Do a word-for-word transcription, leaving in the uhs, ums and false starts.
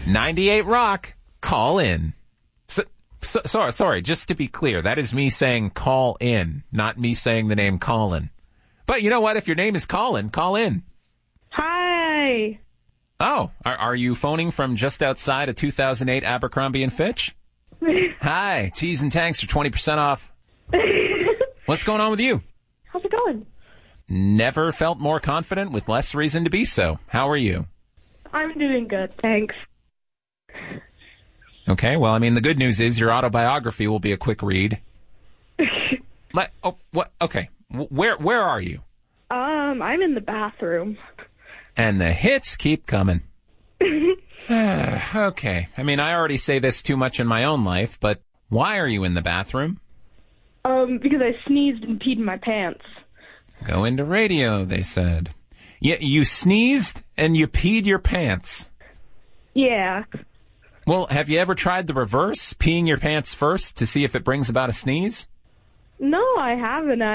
ninety-eight Rock, call in. So, so, sorry, sorry, just to be clear, that is me saying call in, not me saying the name Colin. But you know what? If your name is Colin, call in. Hi. Oh, are, are you phoning from just outside a two thousand eight Abercrombie and Fitch? Hi, teas and tanks are twenty percent off. What's going on with you? How's it going? Never felt more confident with less reason to be so. How are you? I'm doing good, thanks. Okay, well, I mean, the good news is your autobiography will be a quick read. Let, oh, what? Okay, where where are you? Um, I'm in the bathroom. And the hits keep coming. Okay, I mean, I already say this too much in my own life, but why are you in the bathroom? Um, because I sneezed and peed in my pants. Go into radio, they said. You, you sneezed and you peed your pants. Yeah. Well, have you ever tried the reverse, peeing your pants first to see if it brings about a sneeze? No, I haven't.